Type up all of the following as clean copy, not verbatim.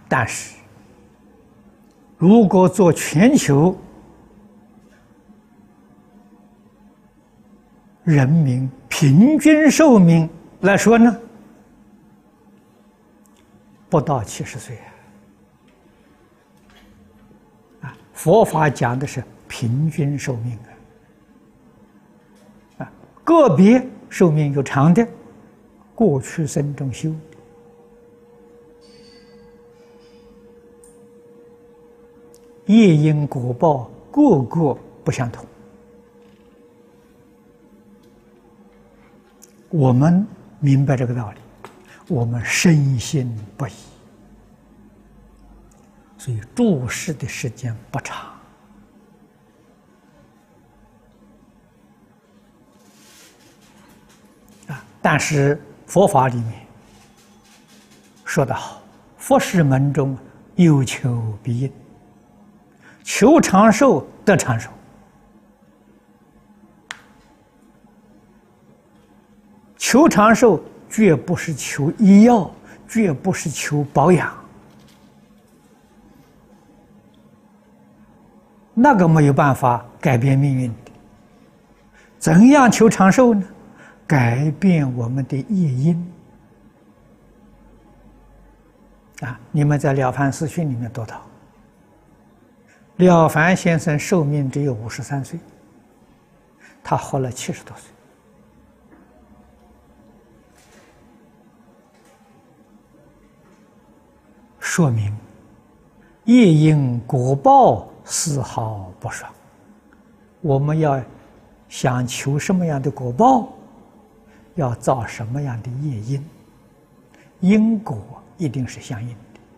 但是如果做全球人民平均寿命来说呢，不到70岁啊！佛法讲的是平均寿命啊，个别寿命有长的，过去生中修的。业因果报个个不相同，我们明白这个道理，我们深信不疑，所以住世的时间不长。但是佛法里面说得好，佛事门中有求必应，求长寿得长寿，求长寿绝不是求医药，绝不是求保养，那个没有办法改变命运的。怎样求长寿呢？改变我们的业因啊！你们在《了凡四训》里面读到，了凡先生寿命只有53岁，他活了70多岁，说明业因果报丝毫不爽。我们要想求什么样的果报，要造什么样的业因，因果一定是相应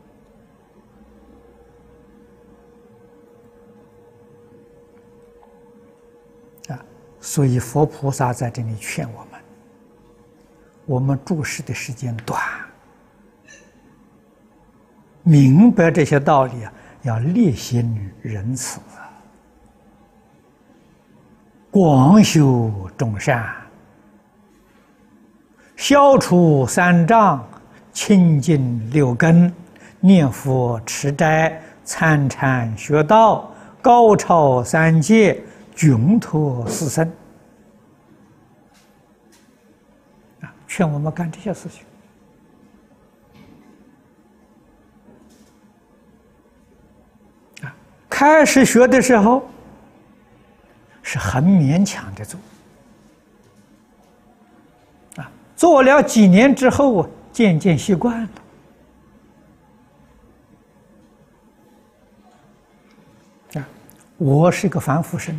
的啊！所以佛菩萨在这里劝我们住世的时间短，明白这些道理啊，要立心仁慈，广修众善，消除3障，清净6根，念佛持斋，参禅学道，高超3界，窘脱4生啊！劝我们干这些事情啊！开始学的时候是很勉强的做。做了几年之后啊，渐渐习惯了。啊，我是个凡夫身，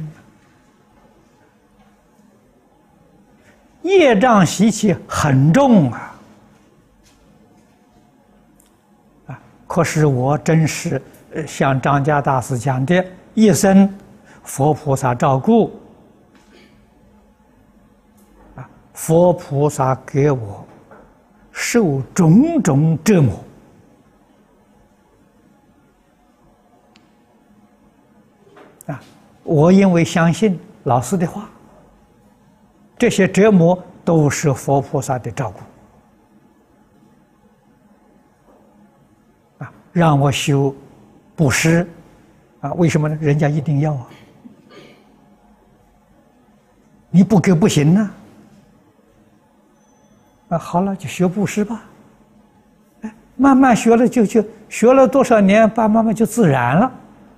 业障习气很重啊！可是我真是像张家大师讲的，一生佛菩萨照顾。佛菩萨给我受种种折磨啊！我因为相信老师的话，这些折磨都是佛菩萨的照顾啊，让我修布施啊！为什么呢？人家一定要啊，你不给不行呢。好了，就学布施吧。慢慢学了就学了多少年，爸爸妈妈就自然了。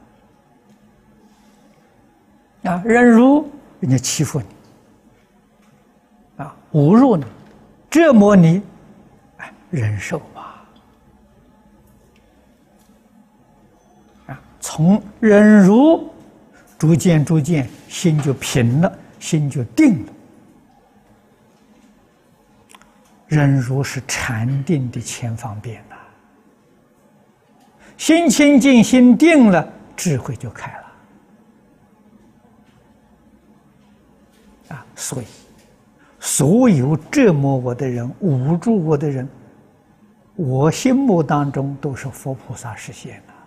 忍辱人家欺负你，侮辱你，折磨你，忍受吧。从忍辱逐渐心就平了，心就定了。忍辱是禅定的前方便呐，心清净心定了，智慧就开了所以所有折磨我的人、侮辱我的人，我心目当中都是佛菩萨实现的。